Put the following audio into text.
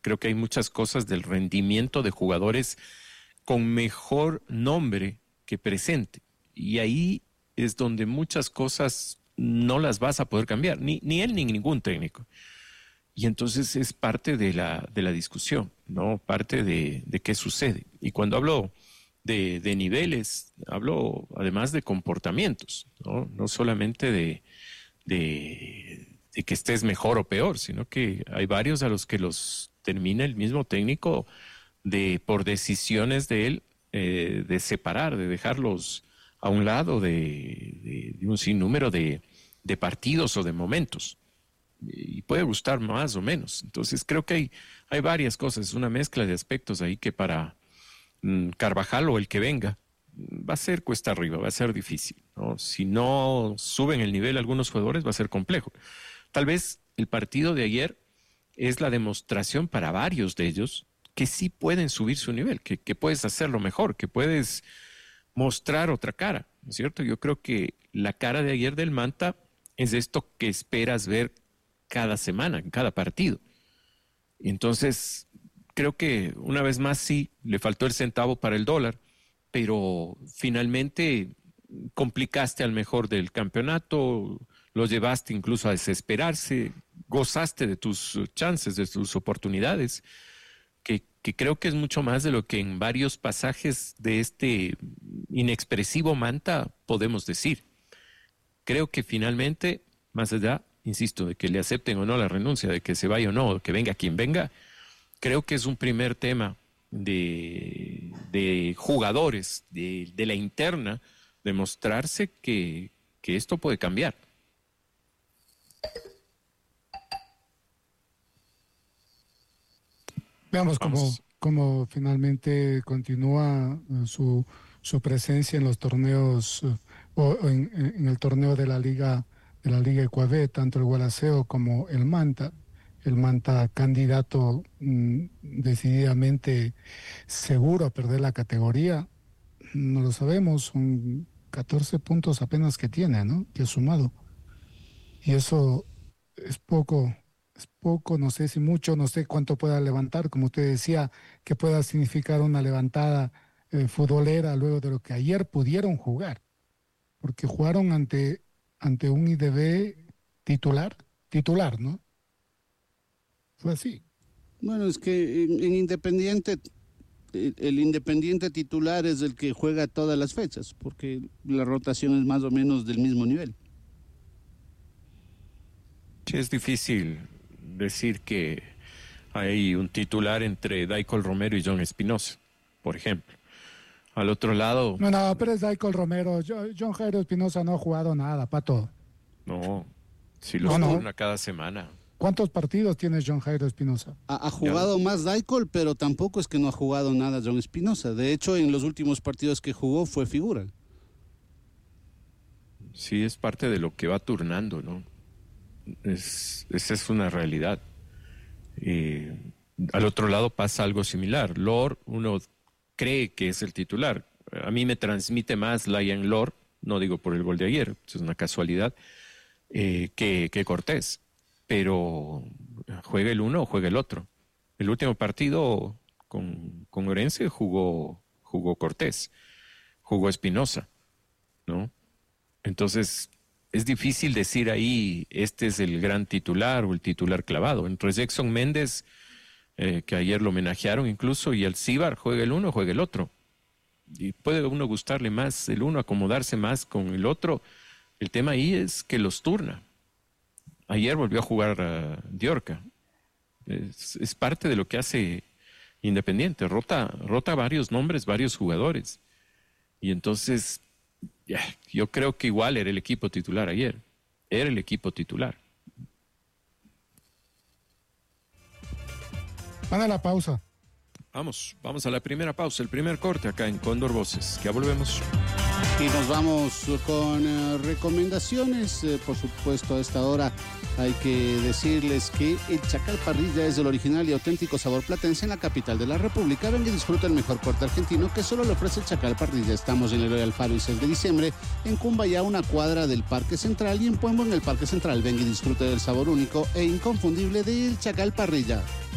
Creo que hay muchas cosas del rendimiento de jugadores con mejor nombre que presente. Y ahí es donde muchas cosas no las vas a poder cambiar, ni él ni ningún técnico. Y entonces es parte de la discusión, ¿no? Parte de qué sucede. Y cuando hablo de niveles, hablo además de comportamientos, ¿no? No solamente de que estés mejor o peor, sino que hay varios a los que los termina el mismo técnico por decisiones de él, de separar, de dejarlos a un lado de un sinnúmero de partidos o de momentos. Y puede gustar más o menos. Entonces creo que hay varias cosas, una mezcla de aspectos ahí que para Carvajal o el que venga va a ser cuesta arriba, va a ser difícil, ¿no? Si no suben el nivel algunos jugadores va a ser complejo. Tal vez el partido de ayer es la demostración para varios de ellos que sí pueden subir su nivel, que puedes hacerlo mejor, que puedes mostrar otra cara, ¿no es cierto? Yo creo que la cara de ayer del Manta es esto que esperas ver cada semana, en cada partido. Entonces, creo que una vez más sí, le faltó el centavo para el dólar, pero finalmente complicaste al mejor del campeonato, lo llevaste incluso a desesperarse, gozaste de tus chances, de tus oportunidades, que creo que es mucho más de lo que en varios pasajes de este inexpresivo Manta podemos decir. Creo que finalmente, más allá, insisto, de que le acepten o no la renuncia, de que se vaya o no, que venga quien venga, creo que es un primer tema de jugadores, de la interna, demostrarse que esto puede cambiar. Veamos cómo finalmente continúa su presencia en los torneos o en el torneo de la Liga Ecuador, tanto el Gualaceo como el Manta. El Manta candidato decididamente seguro a perder la categoría. No lo sabemos, son 14 puntos apenas que tiene, ¿no? Que ha sumado. Y eso es poco, no sé si mucho, no sé cuánto pueda levantar, como usted decía, que pueda significar una levantada futbolera luego de lo que ayer pudieron jugar, porque jugaron ante un IDB titular, ¿no? Fue así. Bueno, es que en Independiente, el Independiente titular es el que juega todas las fechas, porque la rotación es más o menos del mismo nivel. Sí, es difícil decir que hay un titular entre Daicol Romero y John Espinosa, por ejemplo. Al otro lado... No, pero es Daicol Romero. John Jairo Espinosa no ha jugado nada, Pato. No, si lo turna cada semana. ¿Cuántos partidos tiene John Jairo Espinosa? Ha jugado más Daicol, pero tampoco es que no ha jugado nada John Espinosa. De hecho, en los últimos partidos que jugó fue figura. Sí, es parte de lo que va turnando, ¿no? Esa es una realidad. Al otro lado pasa algo similar. Lord, uno cree que es el titular. A mí me transmite más Lion Lord, no digo por el gol de ayer, es una casualidad, que Cortés. Pero juega el uno o juega el otro. El último partido con Orense jugó Cortés, jugó Espinosa, ¿no? Entonces es difícil decir ahí este es el gran titular o el titular clavado. Entre Jackson Méndez, que ayer lo homenajearon incluso, y Alcíbar, juega el uno o juega el otro. Y puede uno gustarle más el uno, acomodarse más con el otro. El tema ahí es que los turna. Ayer volvió a jugar Diorca. Es parte de lo que hace Independiente. Rota varios nombres, varios jugadores. Y entonces, yo creo que igual era el equipo titular ayer. Era el equipo titular. Van a la pausa. Vamos a la primera pausa, el primer corte acá en Cóndor Voces. Ya volvemos. Y nos vamos con recomendaciones. Por supuesto, a esta hora hay que decirles que el Chacal Parrilla es el original y auténtico sabor platense en la capital de la República. Ven y disfruta el mejor corte argentino que solo le ofrece el Chacal Parrilla. Estamos en el Eloy Alfaro y 6 de diciembre, en Cumbayá, una cuadra del Parque Central, y en Puembo, en el Parque Central. Ven y disfrute del sabor único e inconfundible del Chacal Parrilla.